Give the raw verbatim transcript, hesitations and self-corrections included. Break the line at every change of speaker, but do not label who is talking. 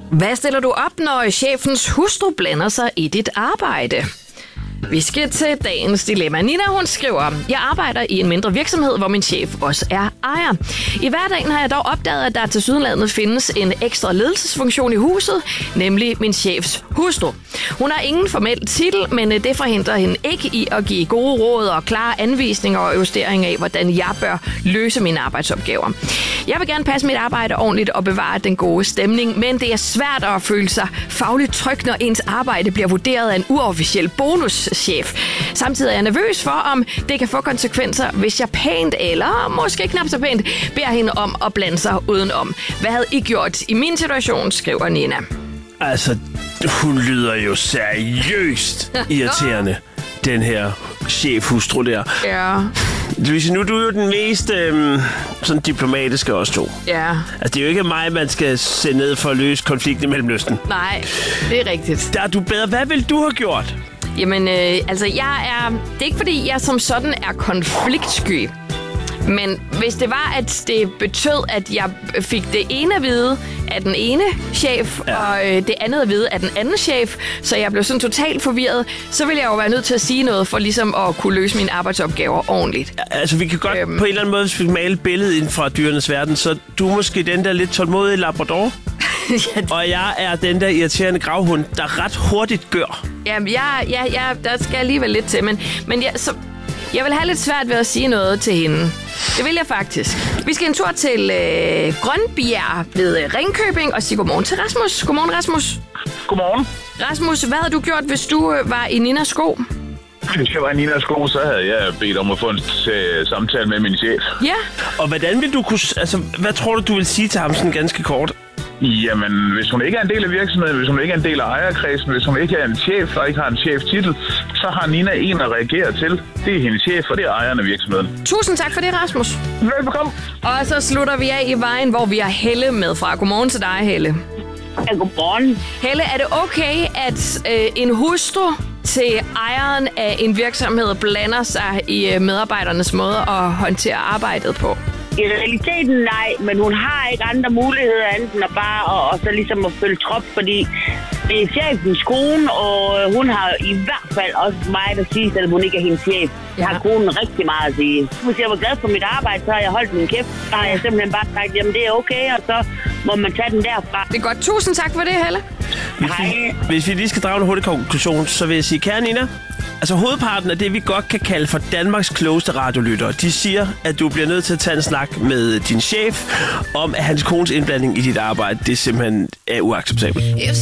Hvad stiller du op, når chefens hustru blander sig i dit arbejde? Vi skal til dagens dilemma. Nina, hun skriver, jeg arbejder i en mindre virksomhed, hvor min chef også er ejer. I hverdagen har jeg dog opdaget, at der til sydenlandet findes en ekstra ledelsesfunktion i huset, nemlig min chefs hustru. Hun har ingen formel titel, men det forhindrer hende ikke i at give gode råd og klare anvisninger og justeringer af, hvordan jeg bør løse mine arbejdsopgaver. Jeg vil gerne passe mit arbejde ordentligt og bevare den gode stemning, men det er svært at føle sig fagligt tryg, når ens arbejde bliver vurderet af en uofficiel bonuschef. Samtidig er jeg nervøs for, om det kan få konsekvenser, hvis jeg pænt eller måske knap så pænt beder hende om at blande sig udenom. Hvad havde I gjort i min situation, skriver Nina.
Altså, hun lyder jo seriøst irriterende, den her chefhustru der.
Ja.
Louise, nu er du jo den mest øhm, sådan diplomatiske af os to.
Ja.
Altså, det er jo ikke mig, man skal sende ned for at løse konflikten i Mellemøsten.
Nej, det er rigtigt.
Der er du bedre. Hvad ville du have gjort?
Jamen, øh, altså, jeg er... Det er ikke, fordi jeg som sådan er konfliktsky. Men hvis det var, at det betød, at jeg fik det ene at vide af den ene chef, ja. og øh, det andet at vide af den anden chef, så jeg blev sådan totalt forvirret, så ville jeg jo være nødt til at sige noget for ligesom at kunne løse mine arbejdsopgaver ordentligt.
Ja, altså, vi kan godt øhm. på en eller anden måde, hvis vi male et billede inden fra dyrenes verden, så du er måske den der lidt tålmodige labrador, ja, det... og jeg er den der irriterende gravhund, der ret hurtigt gør.
Jamen, jeg, jeg, jeg, der skal alligevel lidt til, men, men jeg, så, jeg vil have lidt svært ved at sige noget til hende. Det vil jeg faktisk. Vi skal en tur til øh, Grønbjerg ved Ringkøbing og sige godmorgen til Rasmus. Godmorgen, Rasmus.
Godmorgen.
Rasmus, hvad havde du gjort, hvis du øh, var i Ninas sko?
Hvis jeg var i Ninas sko, så havde jeg bedt om at få en uh, samtale med min chef.
Ja.
Og hvordan vil du kunne... Altså, hvad tror du, du vil sige til ham sådan ganske kort?
Jamen, hvis hun ikke er en del af virksomheden, hvis hun ikke er en del af ejerkredsen, hvis hun ikke er en chef og ikke har en cheftitel, så har Nina en at reagere til. Det er hendes chef, og det er ejeren af virksomheden.
Tusind tak for det, Rasmus.
Velbekomme.
Og så slutter vi af i vejen, hvor vi har Helle med fra. Godmorgen til dig, Helle.
Ja, godmorgen.
Helle, er det okay, at øh, en hustru til ejeren af en virksomhed blander sig i øh, medarbejdernes måde at håndtere arbejdet på?
I realiteten nej, men hun har ikke andre muligheder andet at bare og, og så ligesom at følge trop, fordi det er chefens kone, og hun har i hvert fald også mig, der siger, at hun ikke er hendes chef. Jeg har konen rigtig meget at sige. Hvis jeg var glad for mit arbejde, så har jeg holdt min kæft. Så har jeg simpelthen bare sagt, jamen det er okay, og så må man tage den derfra.
Det er godt. Tusind tak for det, Helle.
Hvis vi, hvis vi lige skal drage en hurtig konklusion, så vil jeg sige, kære Nina, altså hovedparten af det, vi godt kan kalde for Danmarks klogeste radiolyttere, de siger, at du bliver nødt til at tage en snak med din chef om, at hans kones indblanding i dit arbejde, det simpelthen er uacceptabelt.